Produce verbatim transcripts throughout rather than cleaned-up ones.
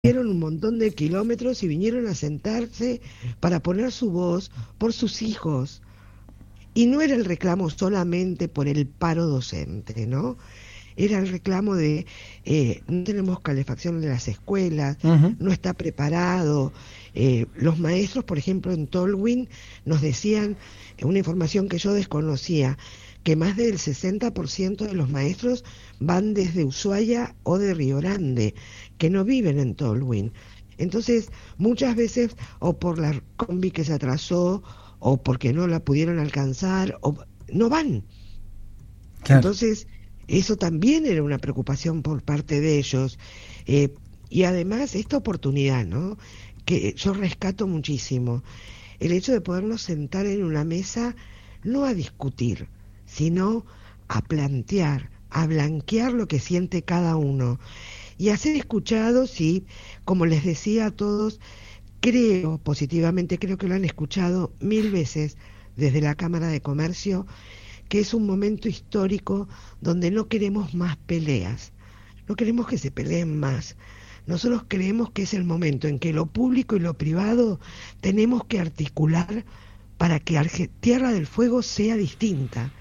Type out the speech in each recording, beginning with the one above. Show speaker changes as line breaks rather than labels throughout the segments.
Hicieron un montón de kilómetros y vinieron a sentarse para poner su voz por sus hijos. Y no era el reclamo solamente por el paro docente, ¿no? Era el reclamo de eh, no tenemos calefacción en las escuelas,
Ujú.
no está preparado. Eh, los maestros, por ejemplo, en Tolwyn nos decían eh, una información que yo desconocía, que más del sesenta por ciento de los maestros van desde Ushuaia o de Río Grande, que no viven en Tolwyn. Entonces, muchas veces, o por la combi que se atrasó, o porque no la pudieron alcanzar, o no van.
Claro.
Entonces, eso también era una preocupación por parte de ellos. Eh, y además, esta oportunidad, ¿no? Que yo rescato muchísimo. El hecho de podernos sentar en una mesa, no a discutir, sino a plantear, a blanquear lo que siente cada uno. Y a ser escuchados y, como les decía a todos, creo positivamente, creo que lo han escuchado mil veces desde la Cámara de Comercio, que es un momento histórico donde no queremos más peleas, no queremos que se peleen más. Nosotros creemos que es el momento en que lo público y lo privado tenemos que articular para que Arge- Tierra del Fuego sea distinta.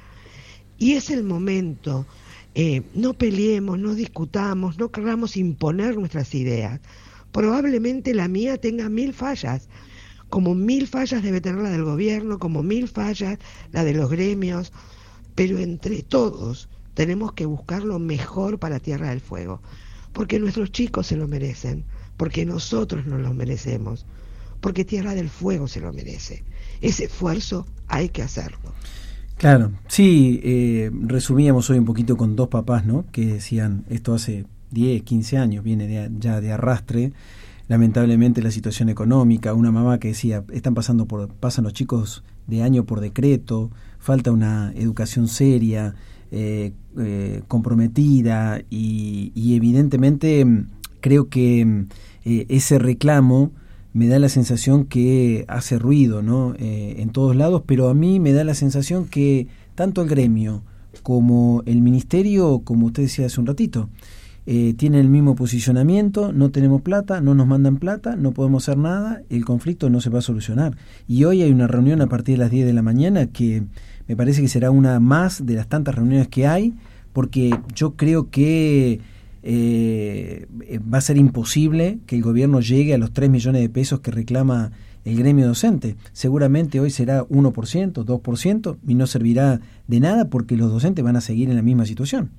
Y es el momento, eh, no peleemos, no discutamos, no queramos imponer nuestras ideas. Probablemente la mía tenga mil fallas, como mil fallas debe tener la del gobierno, como mil fallas la de los gremios, pero entre todos tenemos que buscar lo mejor para Tierra del Fuego, porque nuestros chicos se lo merecen, porque nosotros nos lo merecemos, porque Tierra del Fuego se lo merece. Ese esfuerzo hay que hacerlo.
Claro, sí, eh, resumíamos hoy un poquito con dos papás, ¿no? Que decían, esto hace diez, quince años, viene de, ya de arrastre, lamentablemente la situación económica, una mamá que decía, están pasando por, pasan los chicos de año por decreto, falta una educación seria, eh, eh, comprometida y, y evidentemente creo que eh, ese reclamo me da la sensación que hace ruido, ¿no? Eh, en todos lados, pero a mí me da la sensación que tanto el gremio como el ministerio, como usted decía hace un ratito, eh, tienen el mismo posicionamiento, no tenemos plata, no nos mandan plata, no podemos hacer nada, el conflicto no se va a solucionar. Y hoy hay una reunión a partir de las diez de la mañana que me parece que será una más de las tantas reuniones que hay, porque yo creo que Eh, va a ser imposible que el gobierno llegue a los tres millones de pesos que reclama el gremio docente. Seguramente hoy será uno por ciento, dos por ciento y no servirá de nada porque los docentes van a seguir en la misma situación.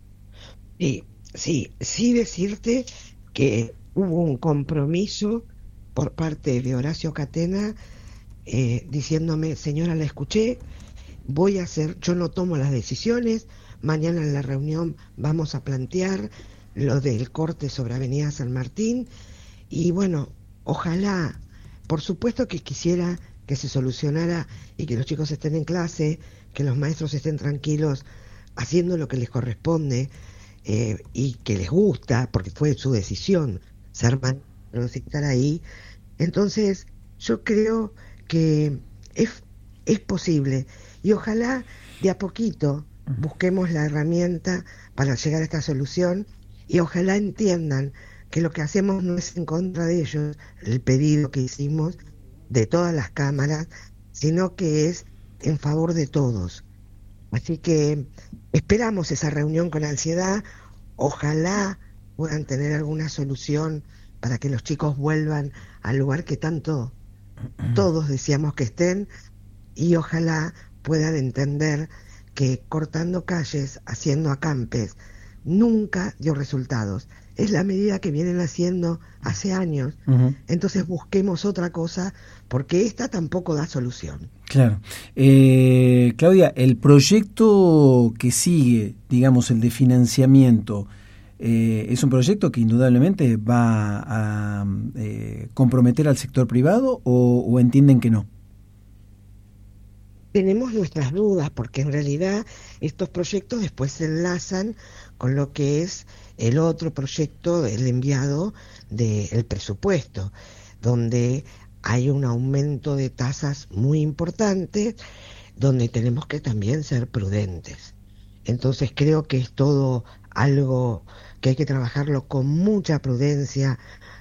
Sí, sí, sí decirte que hubo un compromiso por parte de Horacio Catena eh, diciéndome, señora, la escuché, voy a hacer, yo no tomo las decisiones, mañana en la reunión vamos a plantear lo del corte sobre Avenida San Martín y bueno, ojalá, por supuesto que quisiera que se solucionara y que los chicos estén en clase, que los maestros estén tranquilos haciendo lo que les corresponde eh, y que les gusta, porque fue su decisión ser maestros y estar ahí. Entonces, yo creo que es, es posible y ojalá de a poquito busquemos la herramienta para llegar a esta solución y ojalá entiendan que lo que hacemos no es en contra de ellos, el pedido que hicimos de todas las cámaras, sino que es en favor de todos. Así que esperamos esa reunión con ansiedad, ojalá puedan tener alguna solución para que los chicos vuelvan al lugar que tanto todos decíamos que estén y ojalá puedan entender que cortando calles, haciendo acampes, nunca dio resultados. Es la medida que vienen haciendo hace años.
Uh-huh.
Entonces busquemos otra cosa, porque esta tampoco da solución.
Claro. Eh, Claudia, el proyecto que sigue, digamos, el de financiamiento, eh, es un proyecto que indudablemente va a eh, comprometer al sector privado o, o entienden que no.
Tenemos nuestras dudas porque en realidad estos proyectos después se enlazan con lo que es el otro proyecto, el enviado del presupuesto, donde hay un aumento de tasas muy importante, donde tenemos que también ser prudentes. Entonces creo que es todo algo que hay que trabajarlo con mucha prudencia,